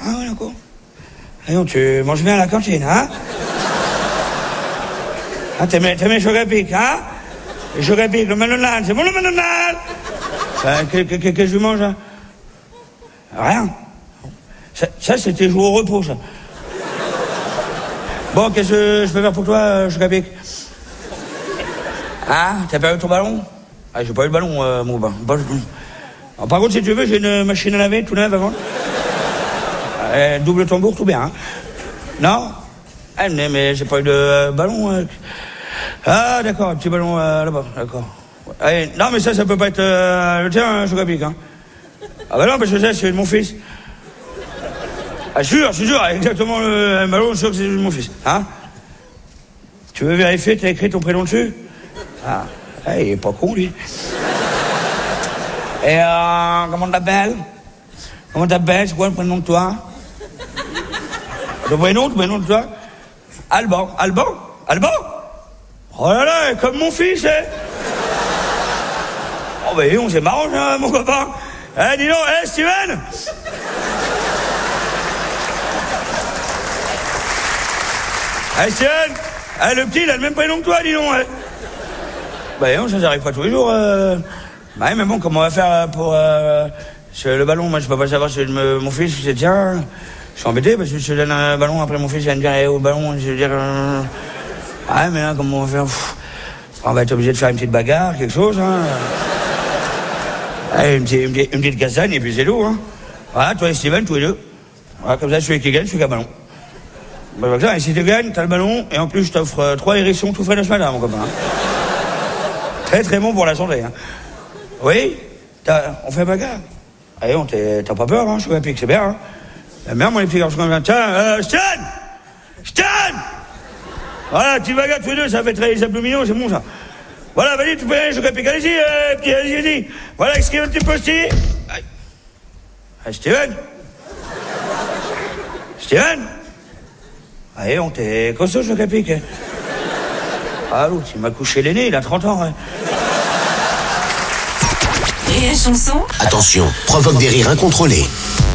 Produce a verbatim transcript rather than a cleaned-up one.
Ah ouais, d'accord. Allons, tu manges bien à la cantine, hein? Ah, t'aimes les chocs à pic, hein? Les chocs à pic, le McDonald's, c'est bon le McDonald's? Euh, Qu'est-ce que, que, que je mange, hein? Rien. Ça, ça c'était jouer au repos, ça. Bon, qu'est-ce que je peux faire pour toi, euh, choc à pic? Ah, t'as perdu ton ballon? Ah, j'ai pas eu le ballon, euh, mon bain. Alors, par contre, si tu veux, j'ai une machine à laver tout neuf avant. Euh, double tambour, tout bien, hein? Non? Ah, mais, mais j'ai pas eu de euh, ballon. Euh... Ah, d'accord, un petit ballon euh, là-bas, d'accord. Allez, non, mais ça, ça peut pas être euh, le tien, hein, choc à pic, hein? Ah bah non, parce que ça, c'est de mon fils. Ah, je suis sûr, je suis sûr, exactement le, le ballon, je suis sûr que c'est de mon fils, hein? Tu veux vérifier, t'as écrit ton prénom dessus? Ah, ah, il est pas con, lui. Et euh, comment t'appelles? Comment t'appelles? C'est quoi le prénom de toi? Le prénom, le prénom de toi? Alban. Alban? Alban? Oh là là, comme mon fils, hein? Oh bah on c'est marrant, hein, mon copain. Eh, dis donc, eh, Steven? Eh, Steven? Eh, le petit, il a le même prénom que toi, dis donc, hein? Bah non, ça n'arrive pas tous les jours. Euh... Bah mais bon, comment on va faire pour euh, le ballon? Moi, je peux pas savoir si me, mon fils, c'est tiens. Je suis embêté parce que je te donne un ballon, après mon fils vient me dire eh, au ballon, je veux dire. Euh... Ah mais là, comment on va faire? Pff, on va être obligé de faire une petite bagarre, quelque chose, hein. Allez, une, petite, une, petite, une petite castagne et puis c'est tout, hein. Voilà, toi et Steven, tous les deux. Voilà, comme ça, celui qui gagne, celui qui a le ballon. Bah, comme ça, et si tu gagnes, t'as le ballon, et en plus, je t'offre euh, trois hérissons tout frais de ce matin, mon copain. Hein. Très très bon pour la santé, hein. Oui, on fait bagarre. Allez, on t'as pas peur, hein, je suis un pic, c'est bien, hein. C'est bien, moi, les petits garçons comme ça. Tiens, euh, Stan! Stan! Voilà, tu bagarre tous les deux, ça fait très les abdominaux, c'est bon, ça. Voilà, vas-y, tu peux y aller, je suis un pic, allez-y, euh, petit, allez-y, allez-y. Voilà, excuse un petit peu, Steve. Ah, Steven? Steven? Allez, on t'est costaud, je suis un pic. Ah, l'autre, il m'a couché l'aîné, il a trente ans, hein. Rire et chanson. Attention, provoque des rires incontrôlés.